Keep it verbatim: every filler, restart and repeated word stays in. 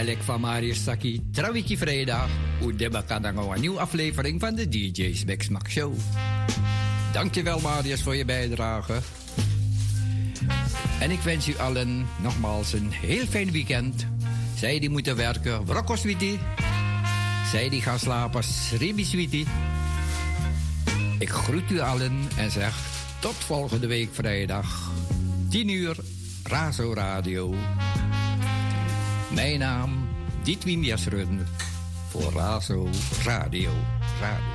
Elek van Marius Saki, Trawiki Vrijdag. Hoe de kan een nieuwe aflevering van de D J's Beksmak Show. Dankjewel Marius voor je bijdrage. En ik wens u allen nogmaals een heel fijn weekend. Zij die moeten werken, wrokkoswiti. Zij die gaan slapen, sribiswiti. Ik groet u allen en zeg tot volgende week vrijdag. tien uur, Razo Radio. Mijn naam, Dietwien Jesrun. Voor Razo Radio. Radio.